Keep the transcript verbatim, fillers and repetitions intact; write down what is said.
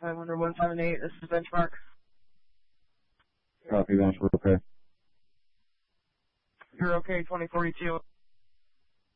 five hundred, one seven eight. This is Benchmark. Copy, Bench. We're okay. You're okay, twenty forty-two.